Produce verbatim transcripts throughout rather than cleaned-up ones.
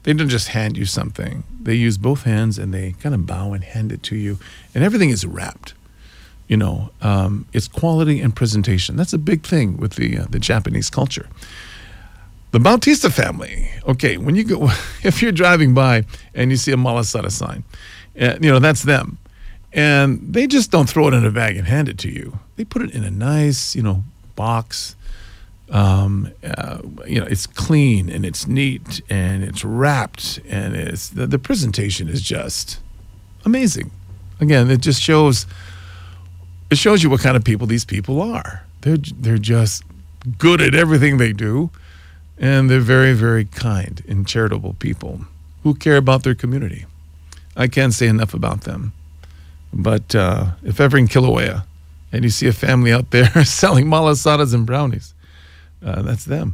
They don't just hand you something. They use both hands and they kind of bow and hand it to you. And everything is wrapped. You know, um, it's quality and presentation. That's a big thing with the uh, the Japanese culture. The Bautista family. Okay, when you go, if you're driving by and you see a Malasada sign, uh, you know, that's them. And they just don't throw it in a bag and hand it to you. They put it in a nice, you know, box. Um, uh, you know, it's clean and it's neat and it's wrapped and it's the, the presentation is just amazing. Again, it just shows it shows you what kind of people these people are. They're they're just good at everything they do, and they're very, very kind and charitable people who care about their community. I can't say enough about them. But uh, if ever in Kilauea and you see a family out there selling malasadas and brownies, Uh, that's them.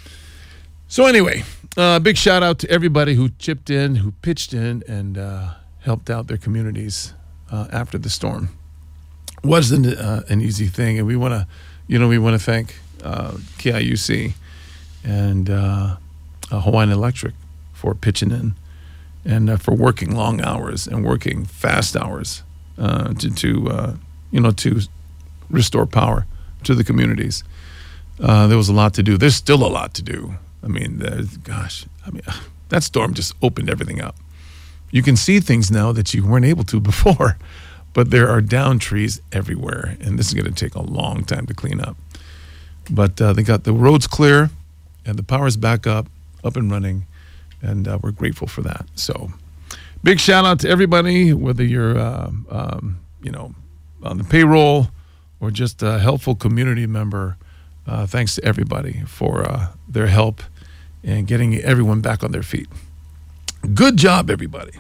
So anyway, uh, big shout out to everybody who chipped in, who pitched in, and uh, helped out their communities uh, after the storm. Wasn't uh, an easy thing, and we want to, you know, we want to thank uh, K I U C and uh, uh, Hawaiian Electric for pitching in and uh, for working long hours and working fast hours uh, to, to uh, you know, to restore power to the communities. Uh, there was a lot to do. There's still a lot to do. I mean, gosh, I mean, that storm just opened everything up. You can see things now that you weren't able to before, but there are down trees everywhere, and this is going to take a long time to clean up. But uh, they got the roads clear, and the power's back up, up and running, and uh, we're grateful for that. So, big shout out to everybody, whether you're, uh, um, you know, on the payroll or just a helpful community member. Uh, thanks to everybody for uh, their help and getting everyone back on their feet. Good job, everybody.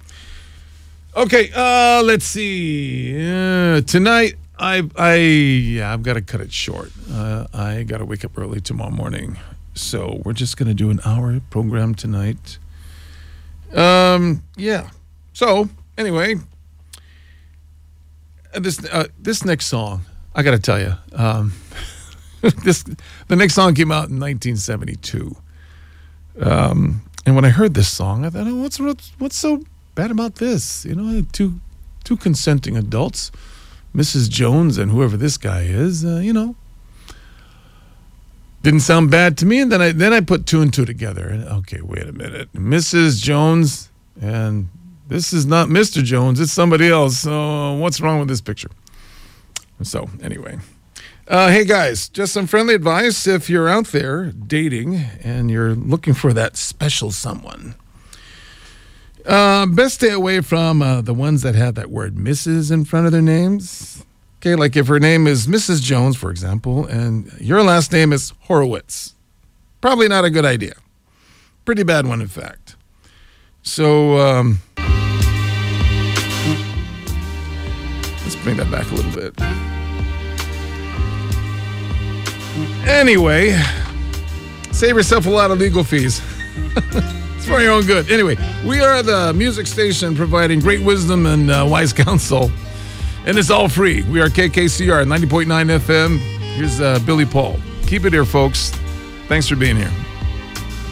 Okay, uh, let's see. Uh, tonight, I, I, yeah, I've got to cut it short. Uh, I got to wake up early tomorrow morning, so we're just going to do an hour program tonight. Um, yeah. So anyway, this uh, this next song, I got to tell you. Um, This the next song came out in nineteen seventy-two, um, and when I heard this song, I thought, oh, "What's what's what's so bad about this?" You know, two two consenting adults, Missus Jones and whoever this guy is. Uh, you know, didn't sound bad to me. And then I then I put two and two together. And okay, wait a minute, Missus Jones, and this is not Mister Jones; it's somebody else. So what's wrong with this picture? So anyway. Uh, hey guys, just some friendly advice if you're out there dating and you're looking for that special someone. Uh, best stay away from uh, the ones that have that word Missus in front of their names. Okay, like if her name is Missus Jones, for example, and your last name is Horowitz. Probably not a good idea. Pretty bad one, in fact. So, um, let's bring that back a little bit. Anyway, save yourself a lot of legal fees. It's for your own good. Anyway, we are the music station providing great wisdom and uh, wise counsel. And it's all free. We are K K C R ninety point nine F M. Here's uh, Billy Paul. Keep it here, folks. Thanks for being here.